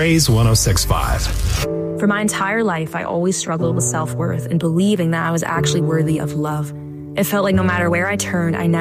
Praise 106.5. For my entire life, I always struggled with self-worth and believing that I was actually worthy of love. It felt like no matter where I turned, I